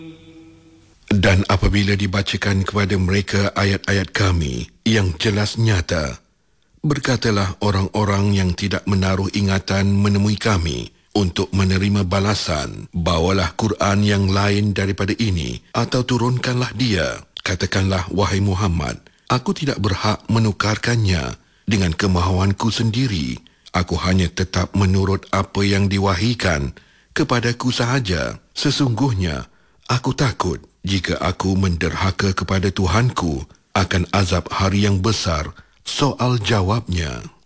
Dan apabila dibacakan kepada mereka ayat-ayat kami yang jelas nyata, berkatalah orang-orang yang tidak menaruh ingatan menemui kami untuk menerima balasan, bawalah Quran yang lain daripada ini atau turunkanlah dia. Katakanlah, wahai Muhammad, aku tidak berhak menukarkannya dengan kemahuanku sendiri. Aku hanya tetap menurut apa yang diwahykan kepadaku sahaja. Sesungguhnya, aku takut jika aku menderhaka kepada Tuhanku akan azab hari yang besar. Soal jawabnya.